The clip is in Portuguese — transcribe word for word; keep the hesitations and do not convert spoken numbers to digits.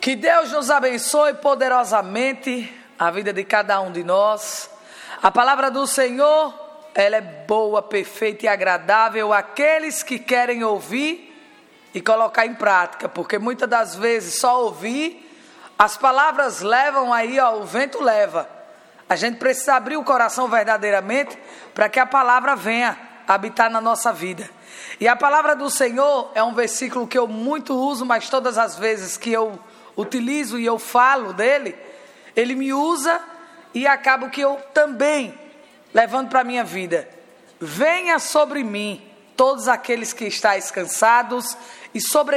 Que Deus nos abençoe poderosamente a vida de cada um de nós. A palavra do Senhor, ela é boa, perfeita e agradável àqueles que querem ouvir e colocar em prática, porque muitas das vezes só ouvir, as palavras levam aí, ó, o vento leva. A gente precisa abrir o coração verdadeiramente para que a palavra venha habitar na nossa vida. E a palavra do Senhor é um versículo que eu muito uso, mas todas as vezes que eu utilizo e eu falo dele, ele me usa e acaba que eu também levando para a minha vida. Venha sobre mim todos aqueles que estáis cansados e sobre